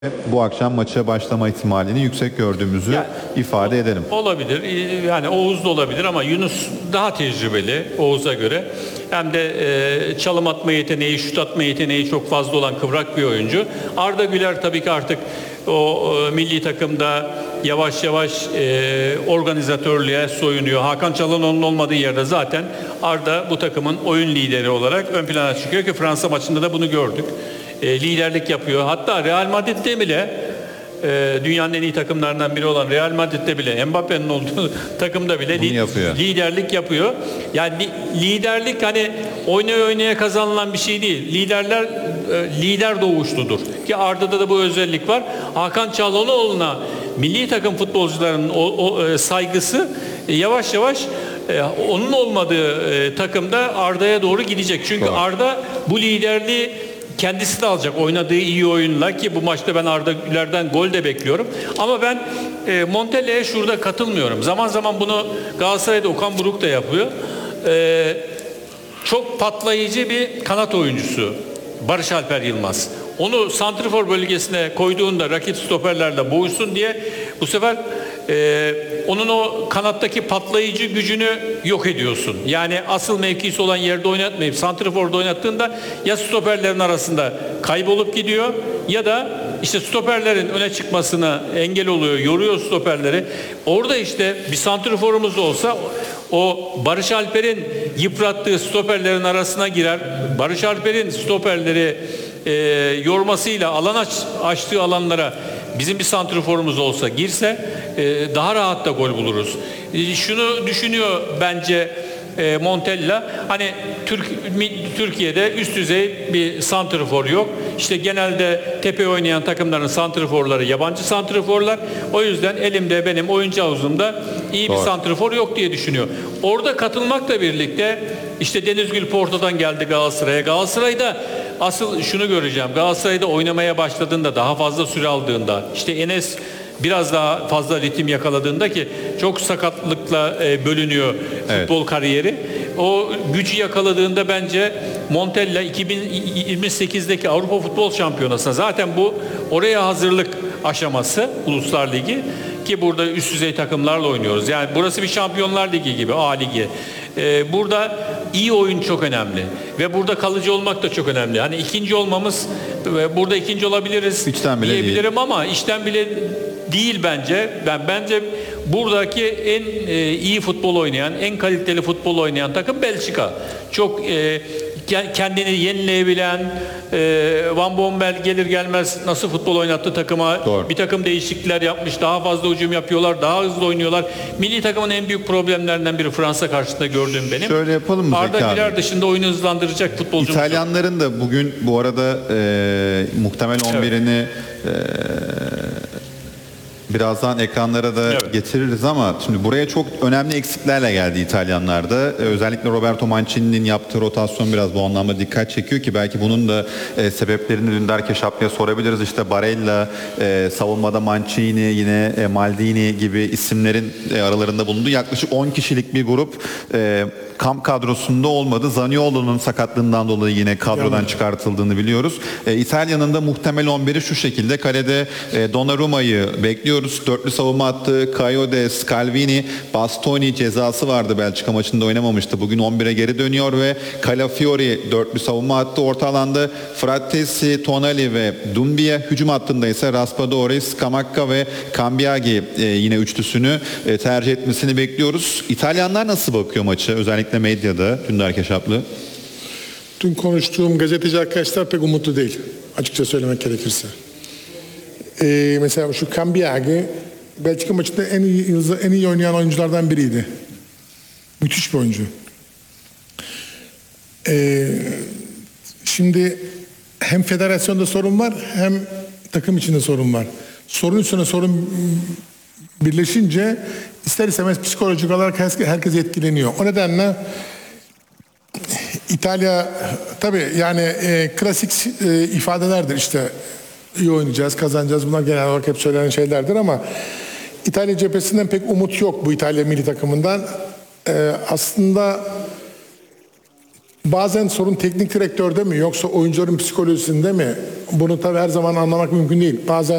bu akşam maça başlama ihtimalini yüksek gördüğümüzü ifade edelim. Olabilir. Yani Oğuz da olabilir ama Yunus daha tecrübeli Oğuz'a göre. Hem de çalım atma yeteneği, şut atma yeteneği çok fazla olan kıvrak bir oyuncu. Arda Güler tabii ki artık o milli takımda yavaş yavaş organizatörlüğe soyunuyor. Hakan Çalhanoğlu'nun olmadığı yerde zaten Arda bu takımın oyun lideri olarak ön plana çıkıyor ki Fransa maçında da bunu gördük. Liderlik yapıyor. Hatta Real Madrid'de bile dünyanın en iyi takımlarından biri olan Real Madrid'de bile Mbappe'nin olduğu takımda bile liderlik yapıyor. Yani liderlik hani oynaya kazanılan bir şey değil. Liderler lider doğuşludur. Ki Arda'da da bu özellik var. Hakan Çalhanoğlu'na milli takım futbolcularının saygısı yavaş yavaş onun olmadığı takımda Arda'ya doğru gidecek. Çünkü Arda bu liderliği kendisi de alacak oynadığı iyi oyunla, ki bu maçta ben Arda Güler'den gol de bekliyorum. Ama ben Montella'ya şurada katılmıyorum. Zaman zaman bunu Galatasaray'da Okan Buruk da yapıyor. Çok patlayıcı bir kanat oyuncusu Barış Alper Yılmaz. Onu santrifor bölgesine koyduğunda rakip stoperlerle boğuşsun diye bu sefer onun o kanattaki patlayıcı gücünü yok ediyorsun. Yani asıl mevkisi olan yerde oynatmayıp santriforda oynattığında ya stoperlerin arasında kaybolup gidiyor ya da işte stoperlerin öne çıkmasına engel oluyor, yoruyor stoperleri. Orada işte bir santriforumuz olsa o Barış Alper'in yıprattığı stoperlerin arasına girer. Barış Alper'in stoperleri yormasıyla açtığı alanlara bizim bir santriforumuz olsa, girse daha rahat da gol buluruz. Şunu düşünüyor bence Montella. Hani Türkiye'de üst düzey bir santrifor yok. İşte genelde tepe oynayan takımların santriforları yabancı santriforlar. O yüzden elimde, benim oyuncu havuzumda iyi bir santrifor yok diye düşünüyor. Orada katılmakla birlikte işte Denizgül Porto'dan geldi Galatasaray'a. Galatasaray'da asıl şunu göreceğim. Galatasaray'da oynamaya başladığında, daha fazla süre aldığında, işte Enes biraz daha fazla ritim yakaladığında, ki çok sakatlıkla bölünüyor futbol kariyeri. O gücü yakaladığında bence Montella 2028'deki Avrupa Futbol Şampiyonası'na, zaten bu oraya hazırlık aşaması Uluslar Ligi, ki burada üst düzey takımlarla oynuyoruz. Yani burası bir Şampiyonlar Ligi gibi, A Ligi. Burada iyi oyun çok önemli ve burada kalıcı olmak da çok önemli. Hani ikinci olmamız, burada ikinci olabiliriz diyebilirim değil. Ama içten bile değil bence. Bence buradaki en iyi futbol oynayan, en kaliteli futbol oynayan takım Belçika. Çok kendini yenileyebilen, Van Bommel gelir gelmez nasıl futbol oynattı takıma, bir takım değişiklikler yapmış, daha fazla hücum yapıyorlar, daha hızlı oynuyorlar. Milli takımın en büyük problemlerinden biri Fransa karşısında gördüğüm benim. Şöyle yapalım mı Arda Güler dışında oyunu hızlandıracak futbolcumuz. İtalyanların da bugün bu arada muhtemel 11'ini birazdan ekranlara da getiririz ama şimdi buraya çok önemli eksiklerle geldi İtalyanlarda. Özellikle Roberto Mancini'nin yaptığı rotasyon biraz bu anlamda dikkat çekiyor, ki belki bunun da sebeplerini Dündar Keşaplı'ya sorabiliriz. İşte Barella, savunmada Mancini, yine Maldini gibi isimlerin aralarında bulunduğu yaklaşık 10 kişilik bir grup kamp kadrosunda olmadı. Zaniolo'nun sakatlığından dolayı yine kadrodan çıkartıldığını biliyoruz. İtalya'nın da muhtemel 11'i şu şekilde: kalede Donnarumma'yı bekliyoruz. Dörtlü savunma hattı Coyote, Scalvini, Bastoni cezası vardı, Belçika maçında oynamamıştı. Bugün 11'e geri dönüyor ve Calafiori dörtlü savunma hattı. Orta alanda Frattesi, Tonali ve Doumbia. Hücum hattında ise Raspadori, Scamacca ve Cambiagi yine üçlüsünü tercih etmesini bekliyoruz. İtalyanlar nasıl bakıyor maça? Özellikle medyada Dündar Keşaplı. Dün konuştuğum gazeteci arkadaşlar pek umutlu değil, açıkça söylemek gerekirse. Mesela şu Cambiagi Belçika maçında en iyi oynayan oyunculardan biriydi. Müthiş bir oyuncu. Şimdi hem federasyonda sorun var, hem takım içinde sorun var. Sorun üstüne sorun birleşince ister istemez psikolojik olarak herkes etkileniyor. O nedenle İtalya tabii yani klasik ifadelerdir işte. İyi oynayacağız, kazanacağız. Bunlar genel olarak hep söylenen şeylerdir ama İtalya cephesinden pek umut yok bu İtalya milli takımından. Aslında bazen sorun teknik direktörde mi yoksa oyuncuların psikolojisinde mi? Bunu tabii her zaman anlamak mümkün değil. Bazen